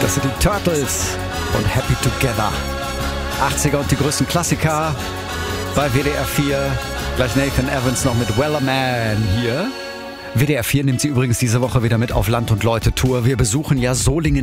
Das sind die Turtles und Happy Together. 80er und die größten Klassiker bei WDR 4. Gleich Nathan Evans noch mit Wellerman hier. WDR 4 nimmt sie übrigens diese Woche wieder mit auf Land- und Leute-Tour. Wir besuchen ja Solingen